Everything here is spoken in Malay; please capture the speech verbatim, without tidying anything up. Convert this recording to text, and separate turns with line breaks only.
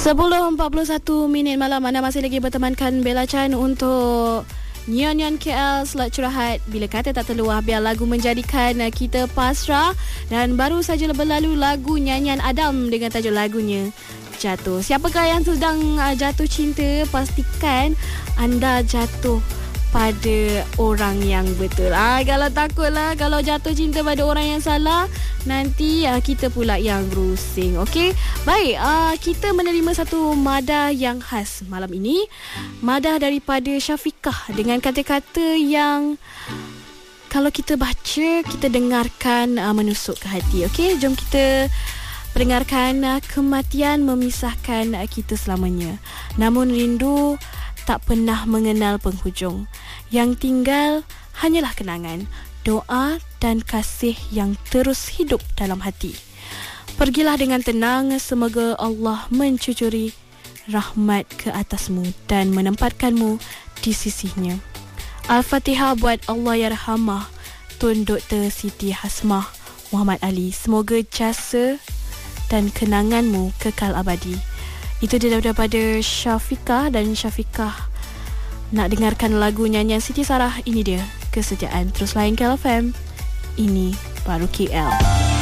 sepuluh empat puluh satu minit malam, anda masih lagi bertemankan Bella Chan untuk Nyan-Nyan K L Slot Curahat. Bila kata tak terluah, biar lagu menjadikan kita pasrah. Dan baru saja berlalu lagu nyanyian Adam dengan tajuk lagunya Jatuh. Siapakah yang sedang jatuh cinta, pastikan anda jatuh pada orang yang betul. Ah, kalau takutlah kalau jatuh cinta pada orang yang salah, nanti ah, kita pula yang berusing. Okey. Baik, ah, kita menerima satu madah yang khas malam ini. Madah daripada Syafiqah dengan kata-kata yang kalau kita baca, kita dengarkan ah, menusuk ke hati. Okey, jom kita pendengarkan. ah, Kematian memisahkan ah, kita selamanya. Namun rindu tak pernah mengenal penghujung. Yang tinggal hanyalah kenangan, doa dan kasih yang terus hidup dalam hati. Pergilah dengan tenang, semoga Allah mencucuri rahmat ke atasmu dan menempatkanmu di sisinya. Al-Fatihah buat Allahyarhamah, Tun Doktor Siti Hasmah Muhammad Ali. Semoga jasa dan kenanganmu kekal abadi. Itu dia daripada Syafiqah. Dan Syafiqah nak dengarkan lagu nyanyian Siti Sarah. Ini dia Kesetiaan. Terus layan K L F M. Ini baru K L.